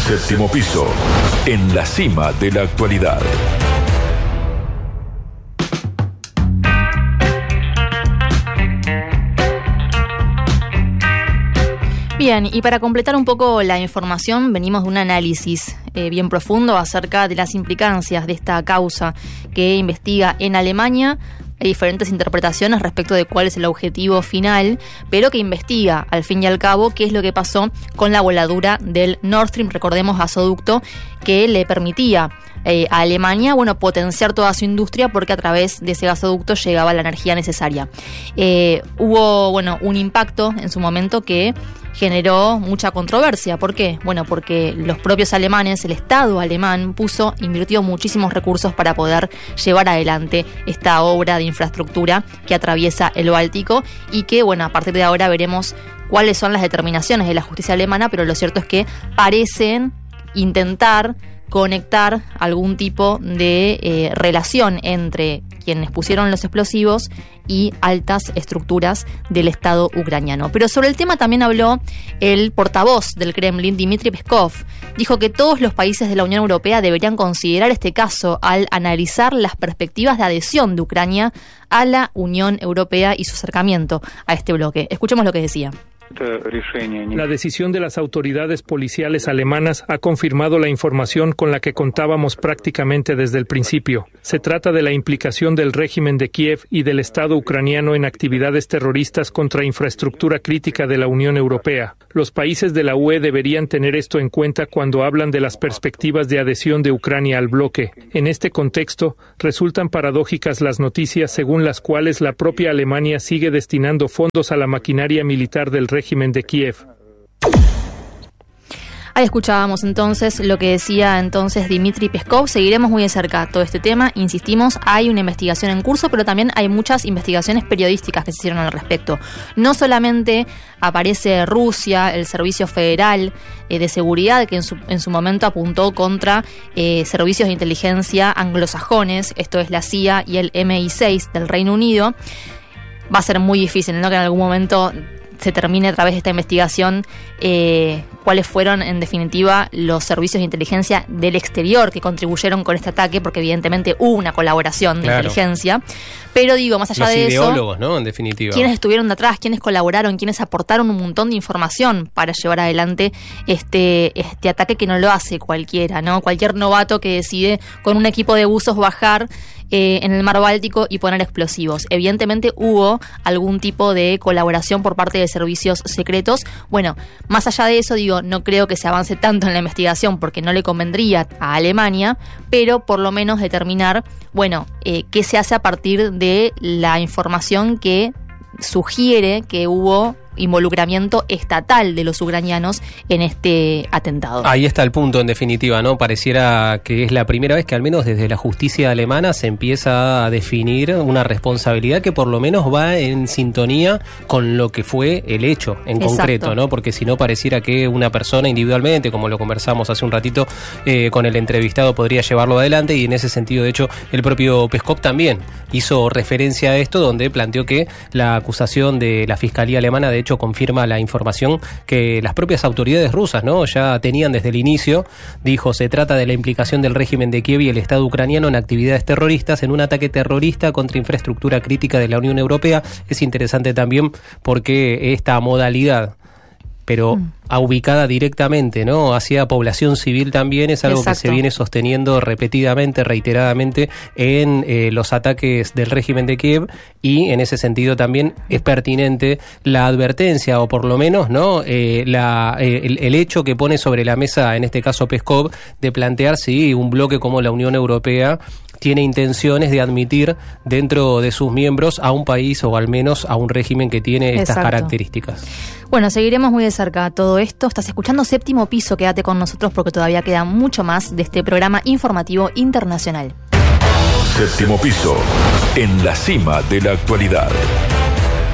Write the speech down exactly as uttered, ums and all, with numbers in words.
Séptimo piso, en la cima de la actualidad. Bien, y para completar un poco la información, venimos de un análisis eh, bien profundo acerca de las implicancias de esta causa que investiga en Alemania. Hay diferentes interpretaciones respecto de cuál es el objetivo final, pero que investiga, al fin y al cabo, qué es lo que pasó con la voladura del Nord Stream, recordemos, gasoducto que le permitía eh, a Alemania, bueno, potenciar toda su industria porque a través de ese gasoducto llegaba la energía necesaria. Eh, hubo, bueno, un impacto en su momento que generó mucha controversia. ¿Por qué? Bueno, porque los propios alemanes, el Estado alemán, puso, invirtió muchísimos recursos para poder llevar adelante esta obra de infraestructura que atraviesa el Báltico y que, bueno, a partir de ahora veremos cuáles son las determinaciones de la justicia alemana, pero lo cierto es que parecen intentar conectar algún tipo de eh, relación entre quienes pusieron los explosivos y altas estructuras del Estado ucraniano. Pero sobre el tema también habló el portavoz del Kremlin, Dmitry Peskov. Dijo que todos los países de la Unión Europea deberían considerar este caso al analizar las perspectivas de adhesión de Ucrania a la Unión Europea y su acercamiento a este bloque. Escuchemos lo que decía. La decisión de las autoridades policiales alemanas ha confirmado la información con la que contábamos prácticamente desde el principio. Se trata de la implicación del régimen de Kiev y del Estado ucraniano en actividades terroristas contra infraestructura crítica de la Unión Europea. Los países de la U E deberían tener esto en cuenta cuando hablan de las perspectivas de adhesión de Ucrania al bloque. En este contexto, resultan paradójicas las noticias según las cuales la propia Alemania sigue destinando fondos a la maquinaria militar del régimen de Kiev. Ahí escuchábamos entonces lo que decía entonces Dmitry Peskov. Seguiremos muy de cerca todo este tema. Insistimos, hay una investigación en curso, pero también hay muchas investigaciones periodísticas que se hicieron al respecto. No solamente aparece Rusia, el Servicio Federal eh, de Seguridad, que en su, en su momento apuntó contra eh, servicios de inteligencia anglosajones, esto es la C I A y el M I seis del Reino Unido. Va a ser muy difícil, ¿no?, que en algún momento se termine a través de esta investigación eh, cuáles fueron en definitiva los servicios de inteligencia del exterior que contribuyeron con este ataque, porque evidentemente hubo una colaboración de claro. inteligencia, pero digo, más allá los de ideólogos, eso, ¿no?, en definitiva, quiénes estuvieron detrás, quiénes colaboraron, quiénes aportaron un montón de información para llevar adelante este, este ataque que no lo hace cualquiera, ¿no? Cualquier novato que decide con un equipo de buzos bajar Eh, en el mar Báltico y poner explosivos. Evidentemente hubo algún tipo de colaboración por parte de servicios secretos. Bueno, más allá de eso, digo, no creo que se avance tanto en la investigación porque no le convendría a Alemania, pero por lo menos determinar, bueno, eh, qué se hace a partir de la información que sugiere que hubo involucramiento estatal de los ucranianos en este atentado. Ahí está el punto, en definitiva, ¿no? Pareciera que es la primera vez que al menos desde la justicia alemana se empieza a definir una responsabilidad que por lo menos va en sintonía con lo que fue el hecho en Exacto. concreto, ¿no? Porque si no pareciera que una persona individualmente, como lo conversamos hace un ratito eh, con el entrevistado, podría llevarlo adelante, y en ese sentido, de hecho, el propio Peskov también hizo referencia a esto, donde planteó que la acusación de la Fiscalía alemana, de hecho, confirma la información que las propias autoridades rusas, ¿no?, ya tenían desde el inicio. Dijo, se trata de la implicación del régimen de Kiev y el Estado ucraniano en actividades terroristas, en un ataque terrorista contra infraestructura crítica de la Unión Europea. Es interesante también porque esta modalidad, pero mm. ubicada directamente, ¿no?, hacia población civil también, es algo Exacto. que se viene sosteniendo repetidamente, reiteradamente en eh, los ataques del régimen de Kiev, y en ese sentido también es pertinente la advertencia, o por lo menos, ¿no?, eh, la, eh, el, el hecho que pone sobre la mesa, en este caso Peskov, de plantear si un bloque como la Unión Europea tiene intenciones de admitir dentro de sus miembros a un país, o al menos a un régimen que tiene estas Exacto. características. Bueno, seguiremos muy de cerca todo esto. Estás escuchando Séptimo Piso, quédate con nosotros porque todavía queda mucho más de este programa informativo internacional. Séptimo Piso, en la cima de la actualidad.